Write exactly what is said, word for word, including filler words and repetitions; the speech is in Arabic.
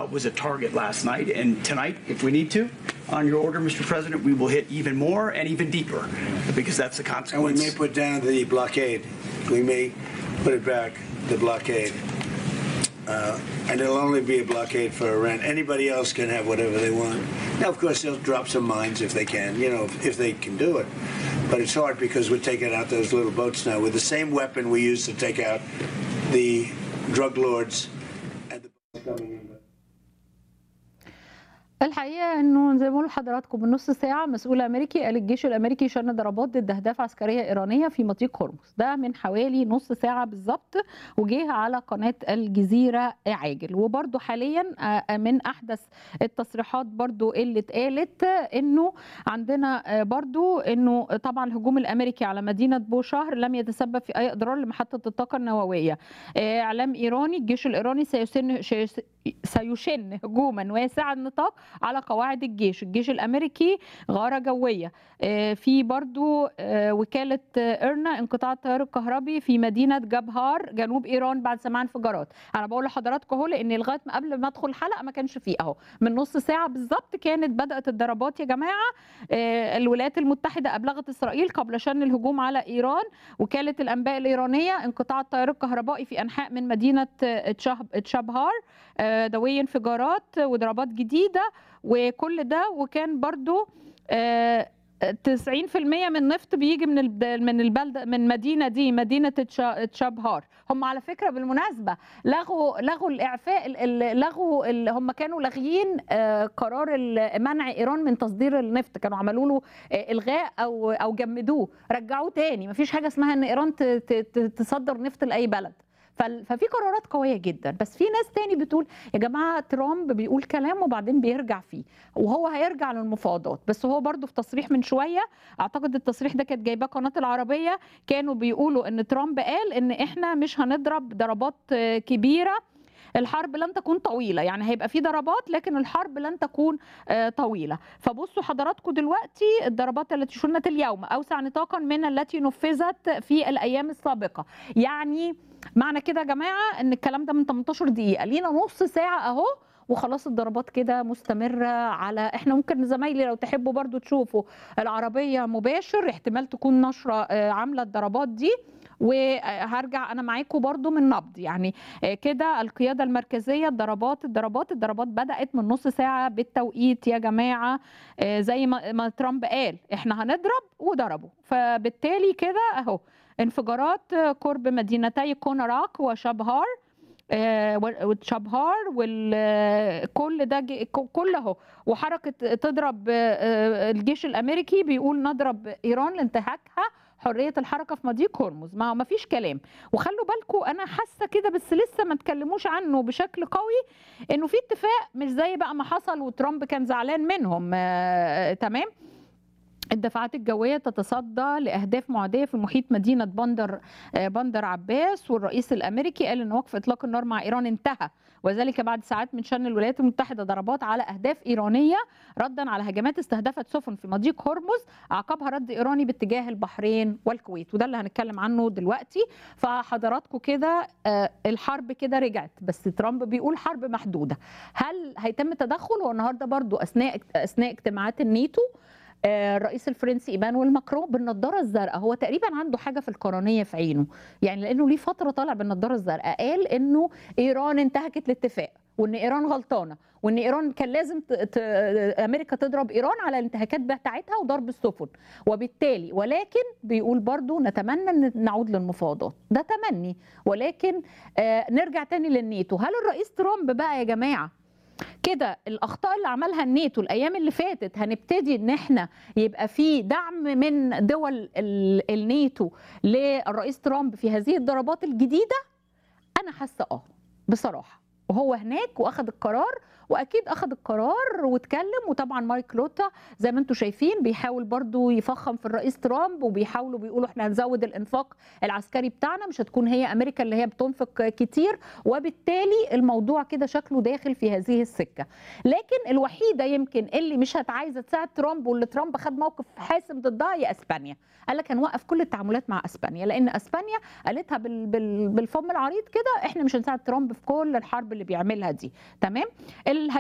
uh, was a target last night. And tonight, if we need to, on your order, Mister President, we will hit even more and even deeper because that's the consequence. And we may put down the blockade. We may put it back, the blockade. Uh, and it'll only be a blockade for Iran. Anybody else can have whatever they want. Now, of course, they'll drop some mines if they can, you know, if, if they can do it. But it's hard because we're taking out those little boats now with the same weapon we used to take out the drug lords and the boats coming in. الحقيقه انه زي ما بقول لحضراتكم من نص ساعه مسؤول امريكي قال الجيش الامريكي شن ضربات ضد اهداف عسكريه ايرانيه في مضيق هرمز. ده من حوالي نص ساعه بالظبط وجه على قناه الجزيره عاجل. وبرده حاليا من احدث التصريحات برده اللي اتقالت انه عندنا برده انه طبعا الهجوم الامريكي على مدينه بوشهر لم يتسبب في اي اضرار لمحطه الطاقه النوويه. اعلام ايراني الجيش الايراني سيسن سيشن هجوما واسع النطاق على قواعد الجيش. الجيش الامريكي غاره جويه. في برضو وكاله ايرنا انقطاع التيار الكهربي في مدينه جبهار جنوب ايران بعد سماع انفجارات. انا بقول لحضراتكم اهو لان لغايه ما قبل ما ادخل الحلقه ما كانش فيه اهو من نص ساعه بالظبط كانت بدات الضربات يا جماعه. الولايات المتحده ابلغت اسرائيل قبل شن الهجوم على ايران. وكاله الانباء الايرانيه انقطاع التيار الكهربائي في انحاء من مدينه تشابهار دوي انفجارات وضربات جديده وكل ده. وكان برضو تسعين بالمئة من النفط بيجي من من البلده من مدينه دي مدينه تشابهار. هم على فكره بالمناسبه لغوا لغوا الاعفاء لغوا هم كانوا لاغيين قرار منع ايران من تصدير النفط. كانوا عملوا له الغاء او او جمدوه رجعوه تاني. مفيش حاجه اسمها ان ايران تصدر نفط لاي بلد. ففي قرارات قويه جدا. بس في ناس تاني بتقول يا جماعه ترامب بيقول كلام وبعدين بيرجع فيه وهو هيرجع للمفاوضات. بس هو برضو في تصريح من شويه اعتقد التصريح ده كانت جايباه قناه العربيه كانوا بيقولوا ان ترامب قال ان احنا مش هنضرب ضربات كبيره. الحرب لن تكون طويلة يعني هيبقى في ضربات لكن الحرب لن تكون طويلة. فبصوا حضراتكم دلوقتي الضربات التي شنت اليوم أوسع نطاقا من التي نفذت في الأيام السابقة. يعني معنى كده يا جماعة ان الكلام ده من ثمانية عشر دقيقة لينا نص ساعة اهو وخلاص الضربات كده مستمرة. على احنا ممكن زمايلي لو تحبوا برضو تشوفوا العربية مباشر احتمال تكون نشرة عاملة الضربات دي. وهرجع انا معاكم برضو من نبض يعني كده القياده المركزيه الضربات الضربات الضربات بدات من نص ساعه بالتوقيت يا جماعه زي ما, ما ترامب قال احنا هنضرب وضربوا. فبالتالي كده اهو انفجارات قرب مدينتي كونراك وشبهار وشبهار وكل ده كله وحركه تضرب. الجيش الامريكي بيقول نضرب ايران لانتهاكها حريه الحركه في مضيق هرمز. ما ما فيش كلام. وخلوا بالكم انا حاسه كده بس لسه ما اتكلموش عنه بشكل قوي انه في اتفاق مش زي بقى ما حصل وترامب كان زعلان منهم. آه تمام. الدفاعات الجوية تتصدى لأهداف معادية في محيط مدينة بندر بندر عباس. والرئيس الأمريكي قال أن وقف إطلاق النار مع إيران انتهى وذلك بعد ساعات من شن الولايات المتحدة ضربات على أهداف إيرانية ردا على هجمات استهدفت سفن في مضيق هرمز عقبها رد إيراني باتجاه البحرين والكويت. وده اللي هنتكلم عنه دلوقتي. فحضراتكم كده الحرب كده رجعت بس ترامب بيقول حرب محدودة. هل هيتم تدخل؟ والنهارده برضو أثناء أثناء اجتماعات الناتو الرئيس الفرنسي ايمانويل ماكرون بالنضاره الزرقاء هو تقريبا عنده حاجه في القرنيه في عينه يعني لانه ليه فتره طالع بالنضاره الزرقاء. قال انه ايران انتهكت الاتفاق وان ايران غلطانه وان ايران كان لازم ت... ت... امريكا تضرب ايران على الانتهاكات بتاعتها وضرب السفن. وبالتالي ولكن بيقول برضو نتمنى ان نعود للمفاوضات. ده تمني ولكن آه نرجع تاني للناتو. هل الرئيس ترامب بقى يا جماعه كده الاخطاء اللي عملها الناتو الايام اللي فاتت هنبتدي ان احنا يبقى في دعم من دول الناتو للرئيس ترامب في هذه الضربات الجديده؟ انا حاسه اه بصراحه. وهو هناك واخد القرار واكيد اخد القرار واتكلم. وطبعا مايك روتا زي ما انتم شايفين بيحاول برضو يفخم في الرئيس ترامب وبيحاولوا بيقولوا احنا هنزود الانفاق العسكري بتاعنا مش هتكون هي امريكا اللي هي بتنفق كتير. وبالتالي الموضوع كده شكله داخل في هذه السكه. لكن الوحيده يمكن اللي مش هتعايزه تساعد ترامب واللي ترامب خد موقف حاسم ضدها هي اسبانيا. قال لك هنوقف كل التعاملات مع اسبانيا لان اسبانيا قالتها بالفم العريض كده احنا مش هنساعد ترامب في كل الحرب اللي اللي بيعملها دي. تمام.